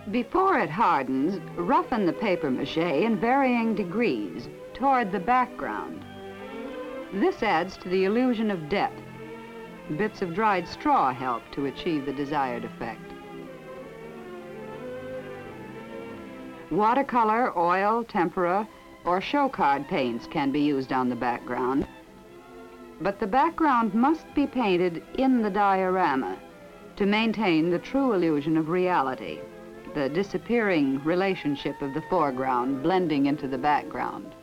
Before it hardens, roughen the papier-mâché in varying degrees toward the background. This adds to the illusion of depth. Bits of dried straw help to achieve the desired effect. Watercolor, oil, tempera, or show card paints can be used on the background, but the background must be painted in the diorama to maintain the true illusion of reality, the disappearing relationship of the foreground blending into the background.